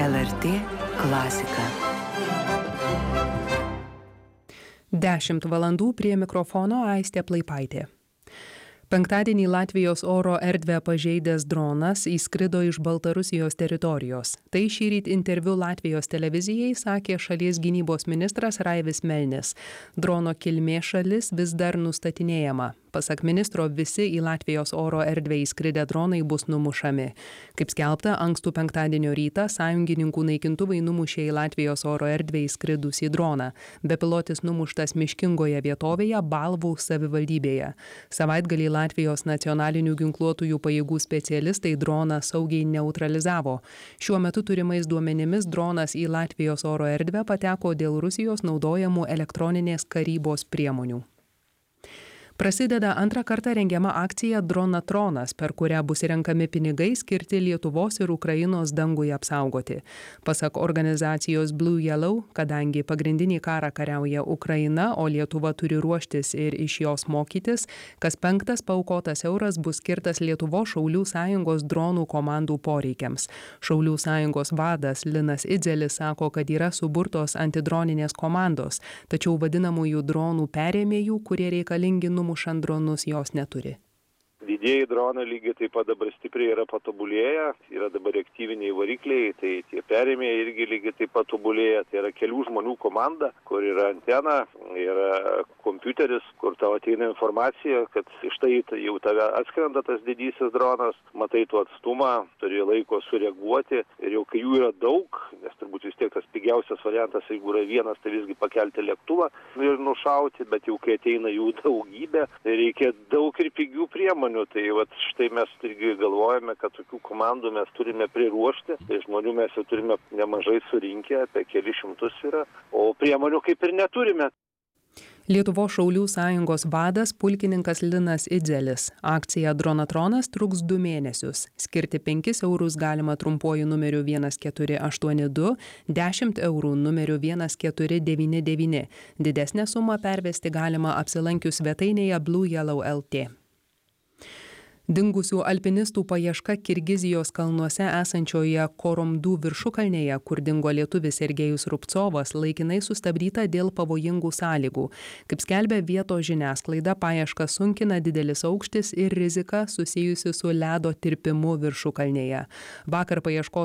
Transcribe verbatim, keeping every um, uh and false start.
L R T klasika. Dešimt valandų prie mikrofono Aistė Plaipaitė. Penktadienį Latvijos oro erdvę pažeidęs dronas įskrido iš Baltarusijos teritorijos. Tai šįryt interviu Latvijos televizijai sakė šalies gynybos ministras Raivis Melnis. Drono kilmės šalis vis dar nustatinėjama. Pasak ministro, visi į Latvijos oro erdvę įskridę dronai bus numušami. Kaip skelbta, ankstų penktadienio rytą sąjungininkų naikintuvai numušė į Latvijos oro erdvę įskridusį droną. Bepilotis numuštas miškingoje vietovėje Balvų savivaldybėje. Savaitgalį Latvijos nacionalinių ginkluotųjų pajėgų specialistai droną saugiai neutralizavo. Šiuo metu turimais duomenimis dronas į Latvijos oro erdvę pateko dėl Rusijos naudojamų elektroninės karybos priemonių. Prasideda antrą kartą rengiama akcija Dronatronas, per kurią bus renkami pinigai skirti Lietuvos ir Ukrainos dangui apsaugoti. Pasak organizacijos Blue Yellow, kadangi pagrindinį karą kariauja Ukraina, o Lietuva turi ruoštis ir iš jos mokytis, kas penktas paaukotas euras bus skirtas Lietuvos Šaulių sąjungos dronų komandų poreikiams. Šaulių sąjungos vadas Linas Idzelis sako, kad yra suburtos antidroninės komandos, tačiau vadinamųjų dronų perėmėjų, kurie reikalingi numušant dronus, jos neturi. Didieji dronai lygiai taip pat dabar stipriai yra patobulėję, yra dabar aktyviniai varikliai, tai tie perėmėjai irgi lygiai taip pat tobulėja. Tai yra kelių žmonių komanda, kur yra antena, yra kompiuteris, kur tau ateina informacija, kad štai jau tave atskrenda tas didysis dronas, matai tu atstumą, turi laiko sureaguoti ir jau kai jų yra daug, nes turbūt vis tiek tas pigiausias variantas, jeigu yra vienas, tai visgi pakelti lėktuvą ir nušauti, bet jau kai ateina jų daugybė, tai reikia daug ir pigių priemonių. Tai vat štai mes irgi galvojame, kad tokių komandų mes turime priruošti, tai žmonių mes jau turime nemažai surinkę, apie keli šimtus yra, o priemonių kaip ir neturime. Lietuvos Šaulių sąjungos vadas pulkininkas Linas Idzelis. Akcija Dronatronas truks du mėnesius. Skirti penkis eurus galima trumpuoju numeriu vienas keturi aštuoni du, dešimt eurų numeriu vienas keturi devyni devyni. Didesnę sumą pervesti galima apsilankius svetainėje Blue Yellow L T. Dingusių alpinistų paieška Kirgizijos kalnuose esančioje Koromdų viršukalnėje, kur dingo lietuvis Sergejus Rubcovas, laikinai sustabdyta dėl pavojingų sąlygų. Kaip skelbia vietos žiniasklaida, paiešką sunkina didelis aukštis ir rizika susijusi su ledo tirpimu viršukalnėje. Vakar paieškos